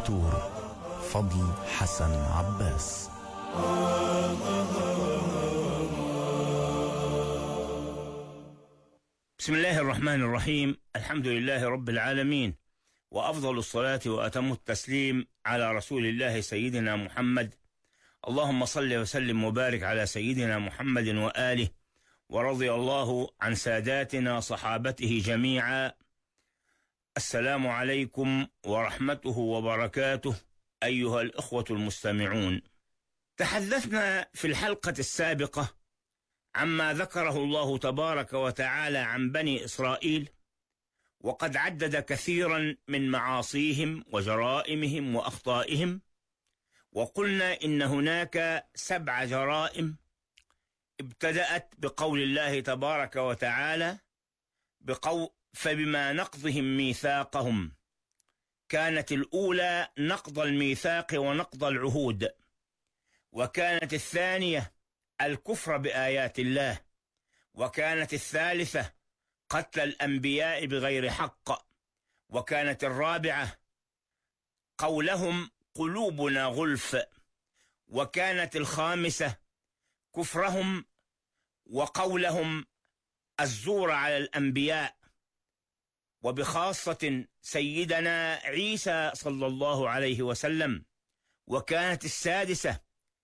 الدكتور فضل حسن عباس. بسم الله الرحمن الرحيم. الحمد لله رب العالمين، وأفضل الصلاة وأتم التسليم على رسول الله سيدنا محمد. اللهم صل وسلم وبارك على سيدنا محمد وآله، ورضي الله عن ساداتنا صحابته جميعا. السلام عليكم ورحمته وبركاته أيها الإخوة المستمعون. تحدثنا في الحلقة السابقة عما ذكره الله تبارك وتعالى عن بني إسرائيل، وقد عدد كثيرا من معاصيهم وجرائمهم وأخطائهم، وقلنا إن هناك 7 جرائم ابتدأت بقول الله تبارك وتعالى فبما نقضهم ميثاقهم. كانت الأولى نقض الميثاق ونقض العهود، وكانت الثانية الكفر بآيات الله، وكانت الثالثة قتل الأنبياء بغير حق، وكانت الرابعة قولهم قلوبنا غلف، وكانت الخامسة كفرهم وقولهم الزور على الأنبياء، وبخاصة سيدنا عيسى صلى الله عليه وسلم، وكانت السادسة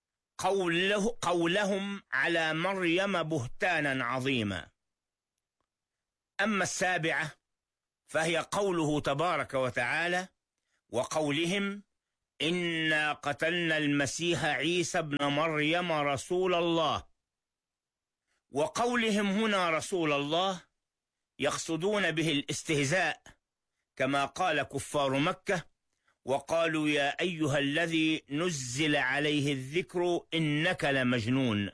قولهم على مريم بهتانا عظيما. أما السابعة فهي قوله تبارك وتعالى وقولهم إنا قتلنا المسيح عيسى ابن مريم رسول الله. وقولهم هنا رسول الله يقصدون به الاستهزاء، كما قال كفار مكة وقالوا يا أيها الذي نزل عليه الذكر إنك لمجنون.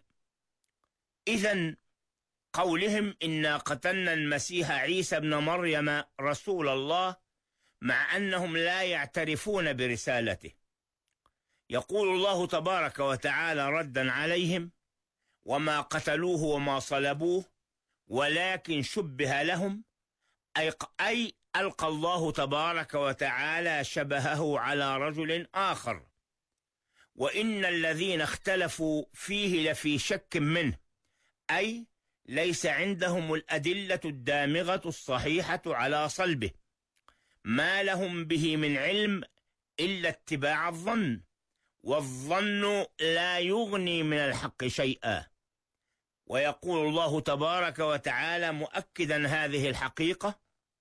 إذن قولهم إنا قتلنا المسيح عيسى ابن مريم رسول الله مع أنهم لا يعترفون برسالته. يقول الله تبارك وتعالى ردا عليهم وما قتلوه وما صلبوه ولكن شبه لهم، أي ألقى الله تبارك وتعالى شبهه على رجل آخر، وإن الذين اختلفوا فيه لفي شك منه، أي ليس عندهم الأدلة الدامغة الصحيحة على صلبه، ما لهم به من علم إلا اتباع الظن، والظن لا يغني من الحق شيئا. ويقول الله تبارك وتعالى مؤكدا هذه الحقيقة،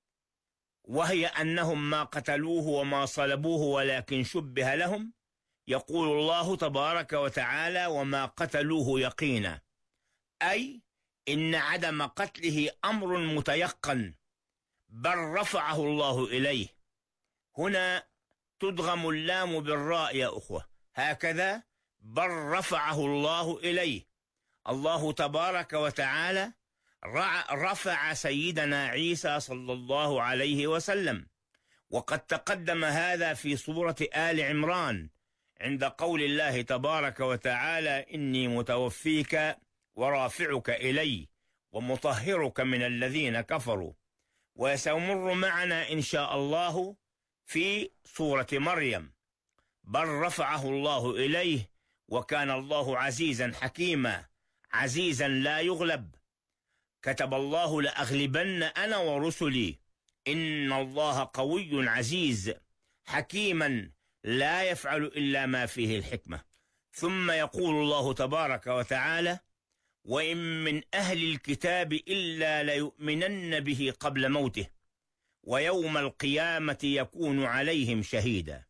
وهي أنهم ما قتلوه وما صلبوه ولكن شبه لهم. يقول الله تبارك وتعالى وما قتلوه يقينا، أي إن عدم قتله أمر متيقن، بل رفعه الله إليه. هنا تدغم اللام بالراء يا أخوة، هكذا بل رفعه الله إليه. الله تبارك وتعالى رفع سيدنا عيسى صلى الله عليه وسلم، وقد تقدم هذا في سورة آل عمران عند قول الله تبارك وتعالى إني متوفيك ورافعك إلي ومطهرك من الذين كفروا. وسيمر معنا إن شاء الله في سورة مريم بل رفعه الله إليه وكان الله عزيزا حكيما، عزيزا لا يغلب. كتب الله لأغلبن أنا ورسلي إن الله قوي عزيز حكيما لا يفعل إلا ما فيه الحكمة. ثم يقول الله تبارك وتعالى وإن من أهل الكتاب إلا ليؤمنن به قبل موته ويوم القيامة يكون عليهم شهيدا.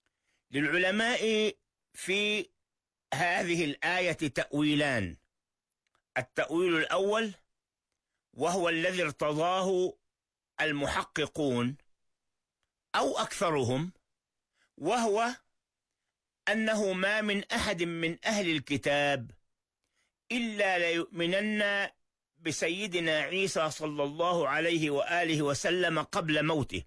للعلماء في هذه الآية تأويلان. التأويل الأول وهو الذي ارتضاه المحققون أو أكثرهم، وهو أنه ما من أحد من أهل الكتاب إلا ليؤمنن بسيدنا عيسى صلى الله عليه وآله وسلم قبل موته.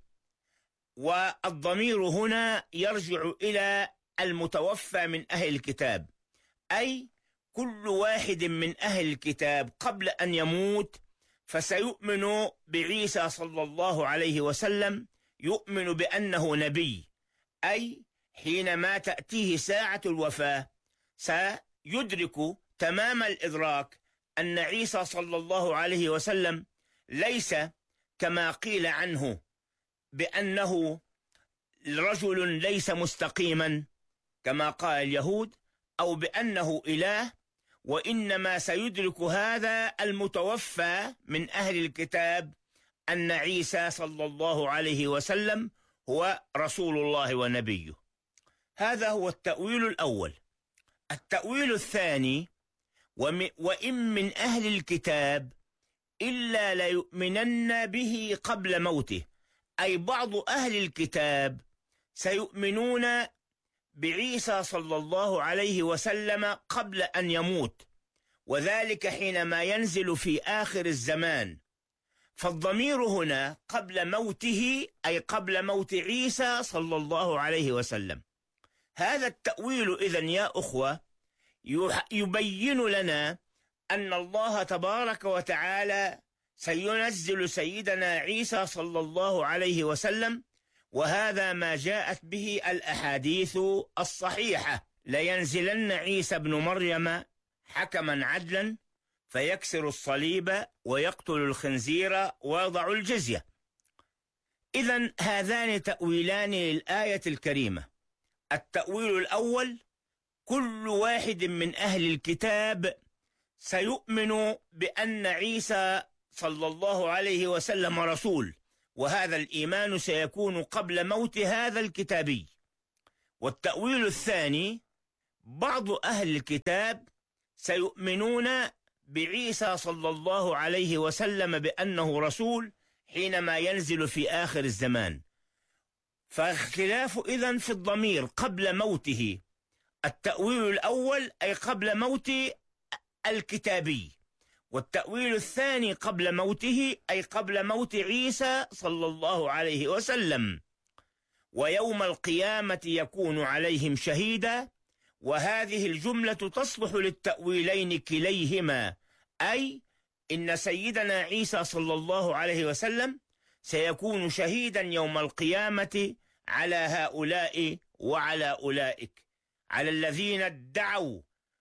والضمير هنا يرجع إلى المتوفى من أهل الكتاب، أي كل واحد من أهل الكتاب قبل أن يموت فسيؤمن بعيسى صلى الله عليه وسلم، يؤمن بأنه نبي، أي حينما تأتيه ساعة الوفاة سيدرك تمام الإدراك أن عيسى صلى الله عليه وسلم ليس كما قيل عنه بأنه رجل ليس مستقيما كما قال اليهود، أو بأنه إله، وإنما سيدرك هذا المتوفى من أهل الكتاب أن عيسى صلى الله عليه وسلم هو رسول الله ونبيه. هذا هو التأويل الأول. التأويل الثاني: وإن من أهل الكتاب إلا ليؤمنن به قبل موته، أي بعض أهل الكتاب سيؤمنون بعيسى صلى الله عليه وسلم قبل أن يموت، وذلك حينما ينزل في آخر الزمان. فالضمير هنا قبل موته، أي قبل موت عيسى صلى الله عليه وسلم. هذا التأويل إذن يا أخوة يبين لنا أن الله تبارك وتعالى سينزل سيدنا عيسى صلى الله عليه وسلم، وهذا ما جاءت به الأحاديث الصحيحة: لينزلن عيسى ابن مريم حكما عدلا فيكسر الصليب ويقتل الخنزير ويضع الجزية. إذن هذان تأويلان للآية الكريمة. التأويل الأول: كل واحد من أهل الكتاب سيؤمن بأن عيسى صلى الله عليه وسلم رسول، وهذا الإيمان سيكون قبل موت هذا الكتابي. والتأويل الثاني: بعض أهل الكتاب سيؤمنون بعيسى صلى الله عليه وسلم بأنه رسول حينما ينزل في آخر الزمان. فاختلاف إذن في الضمير قبل موته. التأويل الأول أي قبل موت الكتابي، والتأويل الثاني قبل موته أي قبل موت عيسى صلى الله عليه وسلم. ويوم القيامة يكون عليهم شهيدا، وهذه الجملة تصلح للتأويلين كليهما، أي إن سيدنا عيسى صلى الله عليه وسلم سيكون شهيدا يوم القيامة على هؤلاء وعلى أولئك، على الذين ادعوا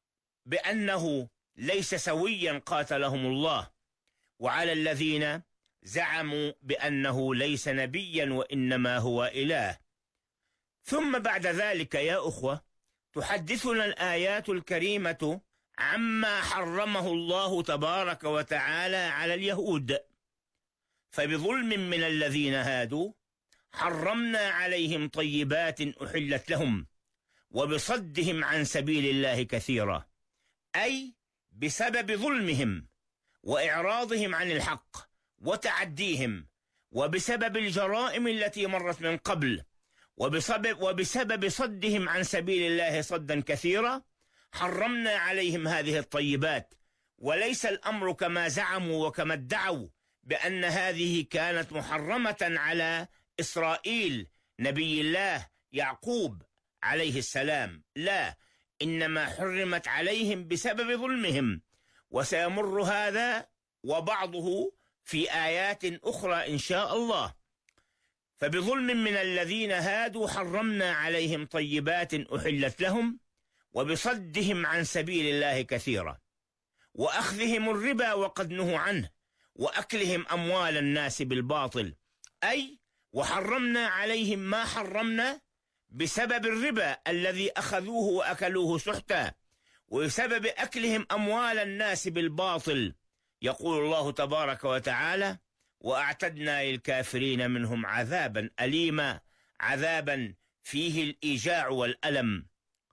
بأنه ليس سويا قاتلهم الله، وعلى الذين زعموا بأنه ليس نبيا وإنما هو إله. ثم بعد ذلك يا أخوة تحدثنا الآيات الكريمة عما حرمه الله تبارك وتعالى على اليهود. فبظلم من الذين هادوا حرمنا عليهم طيبات أحلت لهم وبصدهم عن سبيل الله كثيرا، أي بسبب ظلمهم وإعراضهم عن الحق وتعديهم، وبسبب الجرائم التي مرت من قبل، وبسبب صدهم عن سبيل الله صدا كثيرا، حرمنا عليهم هذه الطيبات. وليس الأمر كما زعموا وكما ادعوا بأن هذه كانت محرمة على إسرائيل نبي الله يعقوب عليه السلام، لا، إنما حرمت عليهم بسبب ظلمهم، وسيمر هذا وبعضه في آيات أخرى إن شاء الله. فبظلم من الذين هادوا حرمنا عليهم طيبات أحلت لهم وبصدهم عن سبيل الله كثيرا، وأخذهم الربا وقد نهوا عنه، وأكلهم أموال الناس بالباطل، أي وحرمنا عليهم ما حرمنا بسبب الربا الذي أخذوه وأكلوه سحتا، وبسبب أكلهم أموال الناس بالباطل. يقول الله تبارك وتعالى: وأعتدنا للكافرين منهم عذابا أليما، عذابا فيه الإيجاع والألم.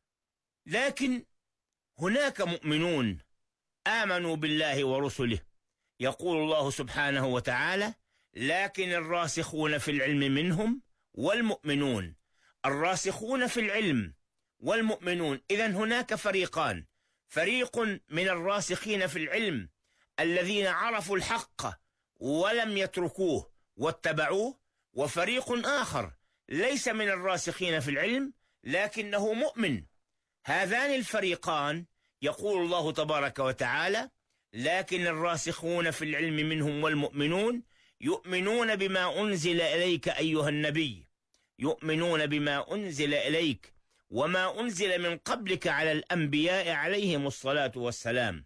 لكن هناك مؤمنون آمنوا بالله ورسله. يقول الله سبحانه وتعالى: لكن الراسخون في العلم منهم والمؤمنون. الراسخون في العلم والمؤمنون، إذن هناك فريقان: فريق من الراسخين في العلم الذين عرفوا الحق ولم يتركوه واتبعوه، وفريق آخر ليس من الراسخين في العلم لكنه مؤمن. هذان الفريقان يقول الله تبارك وتعالى: لكن الراسخون في العلم منهم والمؤمنون يؤمنون بما أنزل إليك أيها النبي يؤمنون بما أنزل إليك وما أنزل من قبلك على الأنبياء عليهم الصلاة والسلام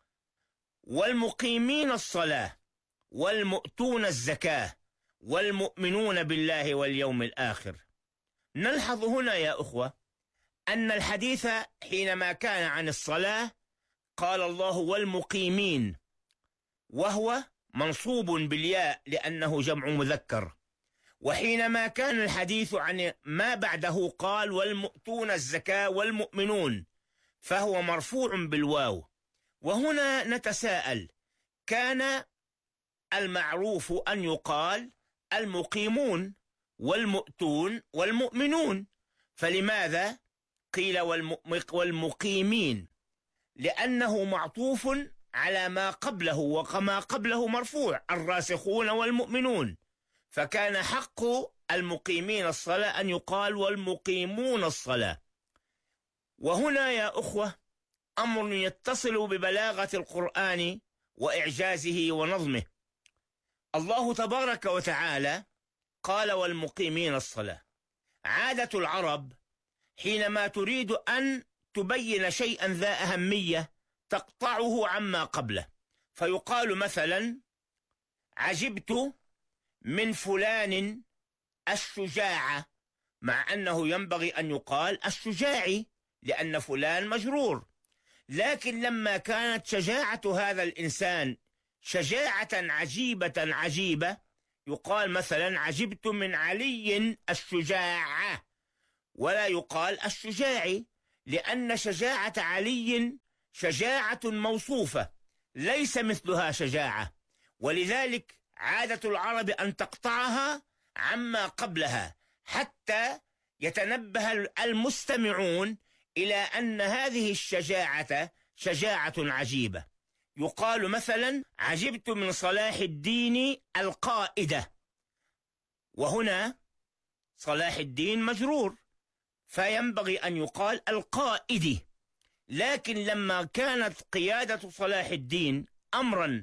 والمقيمين الصلاة والمؤتون الزكاة والمؤمنون بالله واليوم الآخر. نلحظ هنا يا أخوة أن الحديث حينما كان عن الصلاة قال الله والمقيمين، وهو منصوب بالياء لأنه جمع مذكر، وحينما كان الحديث عن ما بعده قال والمؤتون الزكاة والمؤمنون، فهو مرفوع بالواو. وهنا نتساءل، كان المعروف أن يقال المقيمون والمؤتون والمؤمنون، فلماذا قيل والمقيمين؟ لأنه معطوف على ما قبله، وما قبله مرفوع، الراسخون والمؤمنون، فكان حق المقيمين الصلاة أن يقال والمقيمون الصلاة. وهنا يا أخوة أمر يتصل ببلاغة القرآن وإعجازه ونظمه. الله تبارك وتعالى قال والمقيمين الصلاة. عادة العرب حينما تريد أن تبين شيئا ذا أهمية تقطعه عما قبله، فيقال مثلا عجبت من فلان الشجاعة، مع أنه ينبغي أن يقال الشجاعي لأن فلان مجرور، لكن لما كانت شجاعة هذا الإنسان شجاعة عجيبة يقال مثلا عجبت من علي الشجاعة، ولا يقال الشجاعي، لأن شجاعة علي شجاعة موصوفة ليس مثلها شجاعة، ولذلك عادة العرب أن تقطعها عما قبلها حتى يتنبه المستمعون إلى أن هذه الشجاعة شجاعة عجيبة. يقال مثلا عجبت من صلاح الدين القائدة، وهنا صلاح الدين مجرور فينبغي أن يقال القائد، لكن لما كانت قيادة صلاح الدين أمرا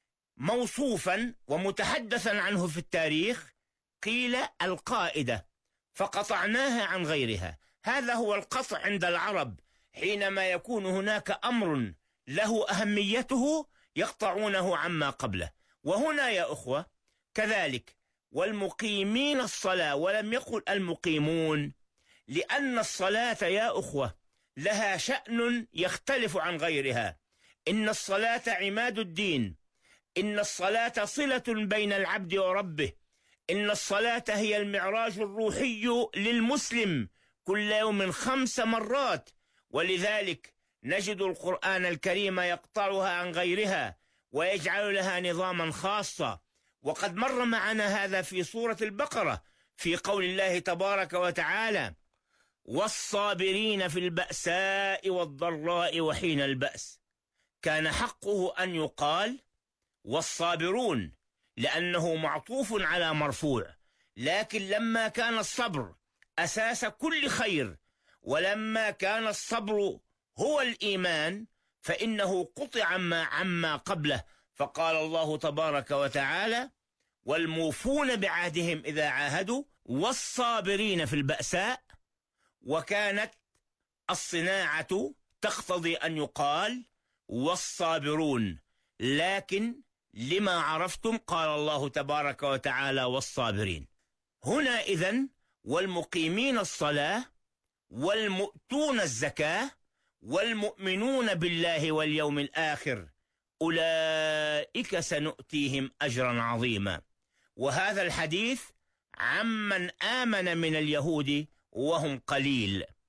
موصوفا ومتحدثا عنه في التاريخ قيل القائدة، فقطعناها عن غيرها. هذا هو القطع عند العرب، حينما يكون هناك أمر له أهميته يقطعونه عما قبله. وهنا يا أخوة كذلك والمقيمين الصلاة، ولم يقل المقيمون، لأن الصلاة يا أخوة لها شأن يختلف عن غيرها. إن الصلاة عماد الدين، إن الصلاة صلة بين العبد وربه، إن الصلاة هي المعراج الروحي للمسلم كل يوم 5 مرات، ولذلك نجد القرآن الكريم يقطعها عن غيرها ويجعل لها نظاما خاصا. وقد مر معنا هذا في سورة البقرة في قول الله تبارك وتعالى والصابرين في البأساء والضراء وحين البأس. كان حقه أن يقال والصابرون لأنه معطوف على مرفوع، لكن لما كان الصبر أساس كل خير، ولما كان الصبر هو الإيمان، فإنه قطع عما قبله، فقال الله تبارك وتعالى والموفون بعهدهم إذا عاهدوا والصابرين في البأساء. وكانت الصناعة تقتضي أن يقال والصابرون، لكن لما عرفتم قال الله تبارك وتعالى والصابرين. هنا إذن والمقيمين الصلاة والمؤتون الزكاة والمؤمنون بالله واليوم الآخر أولئك سنؤتيهم أجرا عظيما. وهذا الحديث عمن آمن من اليهود وهم قليل.